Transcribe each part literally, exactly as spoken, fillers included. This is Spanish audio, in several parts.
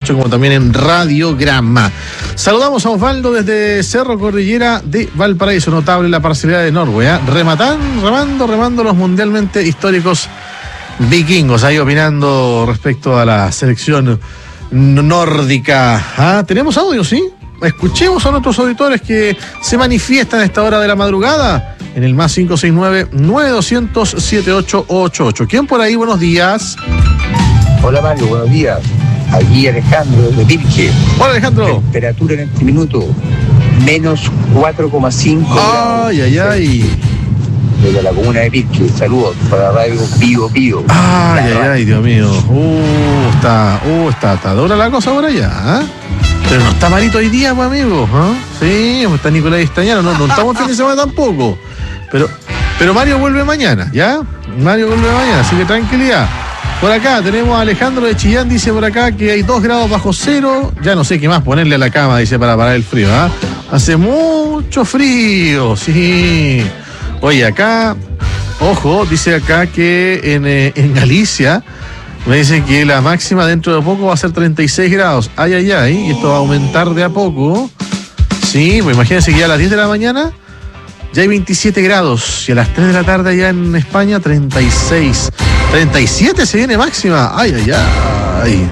ocho, como también en Radiograma. Saludamos a Osvaldo desde Cerro Cordillera de Valparaíso, notable la parcialidad de Norway, ¿eh? Rematan, remando, remando los mundialmente históricos vikingos, ahí opinando respecto a la selección nórdica. ¿Ah? ¿Tenemos audio, sí? Escuchemos a nuestros auditores que se manifiestan a esta hora de la madrugada en el más cinco seis nueve, nueve dos cero cero, siete ocho ocho ocho. ¿Quién por ahí? Buenos días. Hola Mario, buenos días. Aquí Alejandro de Pirque. Hola Alejandro. Temperatura en este minuto, menos cuatro coma cinco grados. Ay, ay, ay. Desde la comuna de Pirque. Saludos para Radio Pío Pío. Ay, ay, ay, Dios mío. Uh, está, uh, está, está dura la cosa por allá, ¿eh? Pero no está malito hoy día, pues, amigo. ¿Ah? Sí, pues está Nicolás Estañaro. No, no estamos fin de semana tampoco. Pero, pero Mario vuelve mañana, ¿ya? Mario vuelve mañana, así que tranquilidad. Por acá tenemos a Alejandro de Chillán, dice por acá que hay dos grados bajo cero. Ya no sé qué más ponerle a la cama, dice, para parar el frío, ¿ah? Hace mucho frío, sí. Oye, acá, ojo, dice acá que en, eh, en Galicia me dicen que la máxima dentro de poco va a ser treinta y seis grados. Ay, ay, ay, y esto va a aumentar de a poco. Sí, pues imagínense que ya a las diez de la mañana ya hay veintisiete grados. Y a las tres de la tarde allá en España, treinta y seis. treinta y siete se viene máxima. Ay, ay, ay.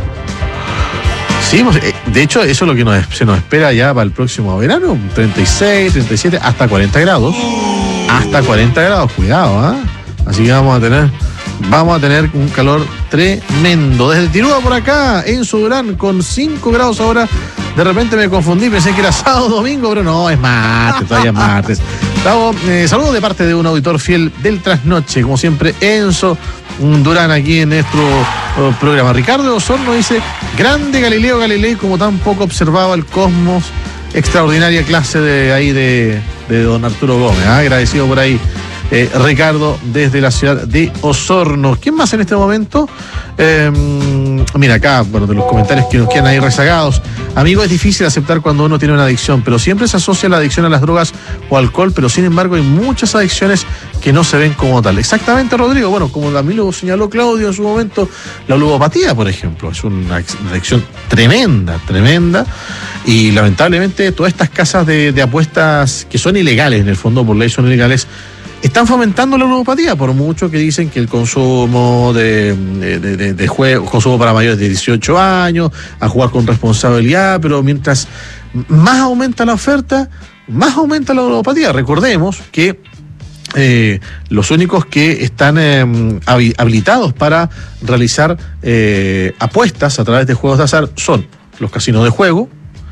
Sí, pues, de hecho, eso es lo que nos, se nos espera ya para el próximo verano. treinta y seis, treinta y siete, hasta cuarenta grados. Hasta cuarenta grados, cuidado, ¿ah? ¿eh? Así que vamos a tener... Vamos a tener un calor tremendo. Desde Tirúa por acá, Enzo Durán, con cinco grados ahora. De repente me confundí, pensé que era sábado domingo, pero no, es martes, todavía es martes. Eh, saludos de parte de un auditor fiel del Trasnoche, como siempre, Enzo Durán, aquí en nuestro uh, programa. Ricardo Osorno dice: grande Galileo Galilei, como tan poco observaba el cosmos. Extraordinaria clase de ahí de, de don Arturo Gómez, ¿eh? Agradecido por ahí. Eh, Ricardo desde la ciudad de Osorno. ¿Quién más en este momento? Eh, mira acá, bueno, de los comentarios que nos quedan ahí rezagados. Amigo, es difícil aceptar cuando uno tiene una adicción, pero siempre se asocia la adicción a las drogas o alcohol, pero sin embargo hay muchas adicciones que no se ven como tal. Exactamente, Rodrigo. Bueno, como también lo señaló Claudio en su momento, la ludopatía, por ejemplo, es una adicción tremenda, tremenda, y lamentablemente todas estas casas de, de apuestas que son ilegales, en el fondo por ley son ilegales, están fomentando la ludopatía, por mucho que dicen que el consumo de, de, de, de juego, consumo para mayores de dieciocho años, a jugar con responsabilidad, pero mientras más aumenta la oferta, más aumenta la ludopatía. Recordemos que eh, los únicos que están eh, habilitados para realizar eh, apuestas a través de juegos de azar son los casinos de juego,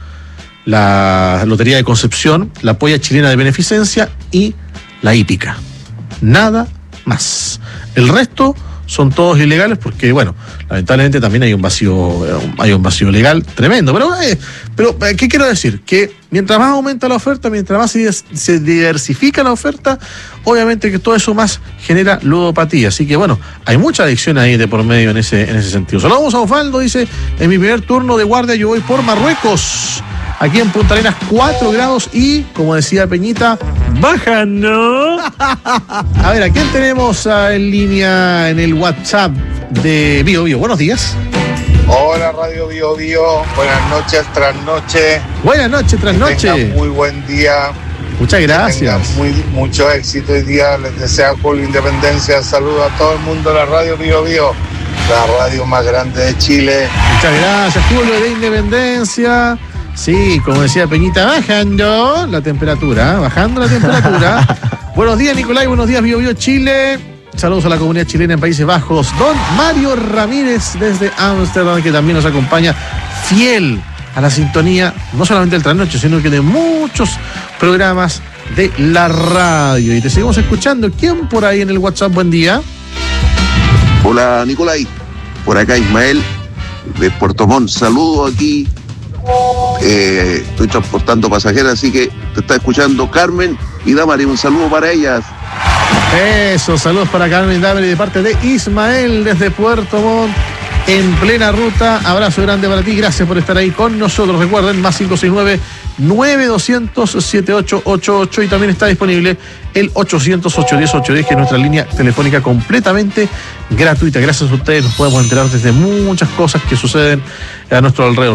la Lotería de Concepción, la Polla Chilena de Beneficencia y la hípica. Nada más. El resto son todos ilegales porque, bueno, lamentablemente también hay un vacío, hay un vacío legal tremendo. Pero, eh, pero ¿qué quiero decir? Que mientras más aumenta la oferta, mientras más se, se diversifica la oferta, obviamente que todo eso más genera ludopatía. Así que, bueno, hay mucha adicción ahí de por medio en ese, en ese sentido. Saludamos a Osvaldo, dice: en mi primer turno de guardia yo voy por Marruecos. Aquí en Punta Arenas, cuatro grados y, como decía Peñita, bajan, ¿no? A ver, ¿a quién tenemos uh, en línea en el WhatsApp de Bio Bio? Buenos días. Hola, Radio Bio Bio. Buenas noches, trasnoche. Buenas noches, trasnoche. Muy buen día. Muchas gracias. Muy, mucho éxito hoy día. Les deseo Julio Independencia. Saludos a todo el mundo de la Radio Bio Bio, la radio más grande de Chile. Muchas gracias, Julio de Independencia. Sí, como decía Peñita, bajando la temperatura, bajando la temperatura. Buenos días, Nicolás, buenos días, Bio Bio Chile. Saludos a la comunidad chilena en Países Bajos. Don Mario Ramírez desde Ámsterdam, que también nos acompaña, fiel a la sintonía, no solamente del Trasnoche, sino que de muchos programas de la radio. Y te seguimos escuchando. ¿Quién por ahí en el WhatsApp? Buen día. Hola, Nicolai. Por acá Ismael de Puerto Montt. Saludos aquí. Eh, estoy transportando pasajeros, así que te está escuchando Carmen y Damari. Un saludo para ellas. Eso, saludos para Carmen y Damari de parte de Ismael desde Puerto Montt, en plena ruta. Abrazo grande para ti, gracias por estar ahí con nosotros. Recuerden, más cinco seis nueve, nueve dos cero cero, siete ocho ocho ocho, y también está disponible el ochocientos, ochocientos diez, ochocientos diez, que es nuestra línea telefónica completamente gratuita. Gracias a ustedes nos podemos enterar desde muchas cosas que suceden a nuestro alrededor.